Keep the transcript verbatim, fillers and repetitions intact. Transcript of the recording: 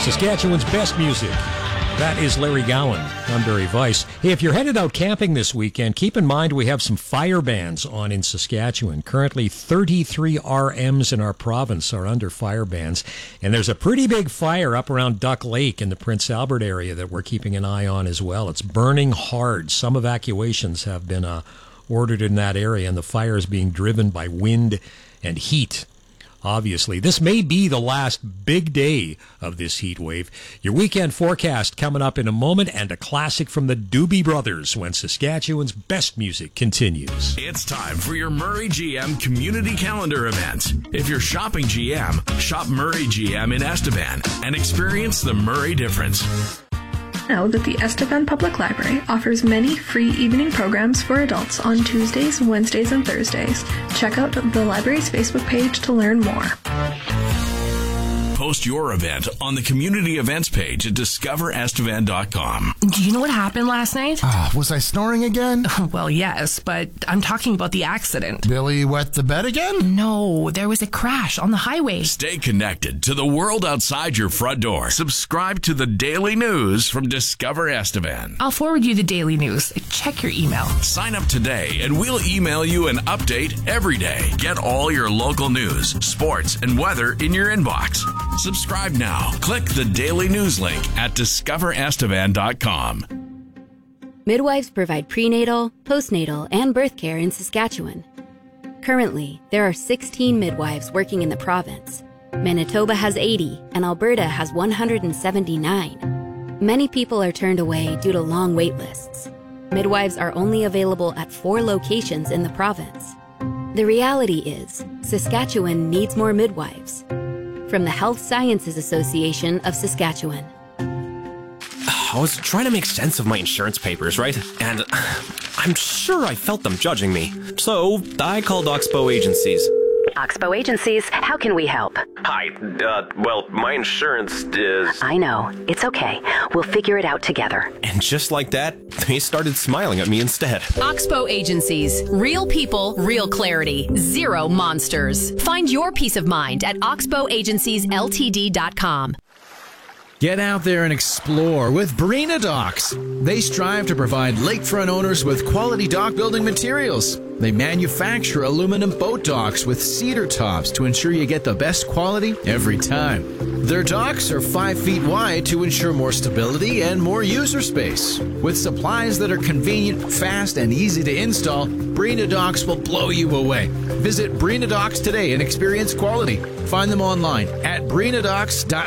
Saskatchewan's best music. That is Larry Gowan. I'm Barry Weiss. Hey, if you're headed out camping this weekend, keep in mind we have some fire bans on in Saskatchewan. Currently, thirty-three R Ms in our province are under fire bans. And there's a pretty big fire up around Duck Lake in the Prince Albert area that we're keeping an eye on as well. It's burning hard. Some evacuations have been uh, ordered in that area, and the fire is being driven by wind and heat. Obviously, this may be the last big day of this heat wave. Your weekend forecast coming up in a moment, and a classic from the Doobie Brothers when Saskatchewan's best music continues. It's time for your Murray G M Community Calendar event. If you're shopping G M, shop Murray G M in Estevan and experience the Murray difference. Know that the Estevan Public Library offers many free evening programs for adults on Tuesdays, Wednesdays, and Thursdays. Check out the library's Facebook page to learn more. Post your event on the community events page at discover estevan dot com. Do you know what happened last night? Uh, was I snoring again? Well, yes, but I'm talking about the accident. Billy wet the bed again? No, there was a crash on the highway. Stay connected to the world outside your front door. Subscribe to the daily news from Discover Estevan. I'll forward you the daily news. Check your email. Sign up today and we'll email you an update every day. Get all your local news, sports, and weather in your inbox. Subscribe now. Click the daily news link at discover estevan dot com. Midwives provide prenatal, postnatal, and birth care in Saskatchewan. Currently, there are sixteen midwives working in the province. Manitoba has eighty, and Alberta has one hundred seventy-nine. Many people are turned away due to long wait lists. Midwives are only available at four locations in the province. The reality is, Saskatchewan needs more midwives. From the Health Sciences Association of Saskatchewan. I was trying to make sense of my insurance papers, right? And I'm sure I felt them judging me. So I called Oxbow Agencies. Oxbow Agencies, how can we help? Hi, uh, well, my insurance is... I know. It's okay. We'll figure it out together. And just like that, they started smiling at me instead. Oxbow Agencies. Real people, real clarity. Zero monsters. Find your peace of mind at oxbow agencies l t d dot com. Get out there and explore with Breena Docks. They strive to provide lakefront owners with quality dock building materials. They manufacture aluminum boat docks with cedar tops to ensure you get the best quality every time. Their docks are five feet wide to ensure more stability and more user space. With supplies that are convenient, fast, and easy to install, Breena Docks will blow you away. Visit Breena Docks today and experience quality. Find them online at breena docks dot com.